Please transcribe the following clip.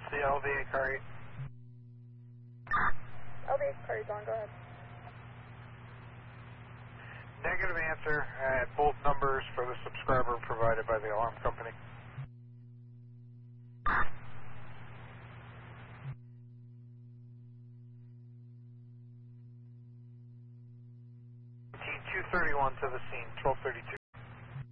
the LV car 8. LV car 8 on, go ahead. Negative answer at both numbers for the subscriber provided by the alarm company. T231 to the scene, 1232.